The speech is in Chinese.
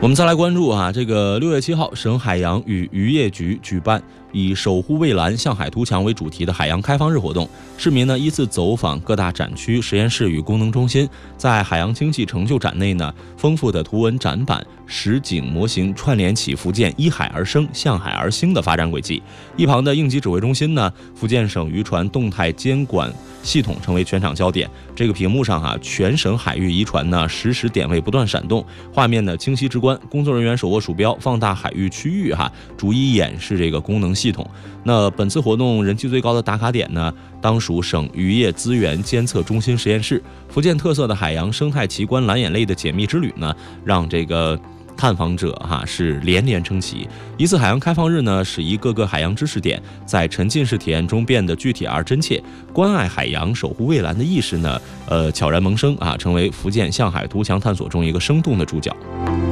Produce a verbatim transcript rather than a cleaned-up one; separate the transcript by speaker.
Speaker 1: 我们再来关注啊，这个六月七号，省海洋与渔业局举办以守护蔚蓝、向海图强为主题的海洋开放日活动。市民呢依次走访各大展区、实验室与功能中心，在海洋经济成就展内呢，丰富的图文展板、实景模型串联起福建依海而生、向海而兴的发展轨迹。一旁的应急指挥中心呢，福建省渔船动态监管系统成为全场焦点。这个屏幕上哈、啊，全省海域渔船呢实时点位不断闪动，画面呢清晰直观。工作人员手握鼠标，放大海域区域哈，逐一演示这个功能系统。那本次活动人气最高的打卡点呢，当属省渔业资源监测中心实验室。福建特色的海洋生态奇观蓝眼泪的解密之旅呢，让这个探访者哈是连连称奇。一次海洋开放日呢，使一个个海洋知识点在沉浸式体验中变得具体而真切。关爱海洋、守护蔚蓝的意识呢，呃，悄然萌生啊，成为福建向海图强探索中一个生动的主角。